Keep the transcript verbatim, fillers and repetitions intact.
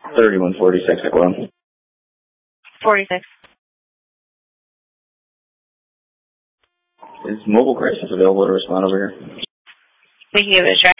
thirty-one forty-six at Glen. forty-six. Is Mobile Crisis available to respond over here? We can give it a try.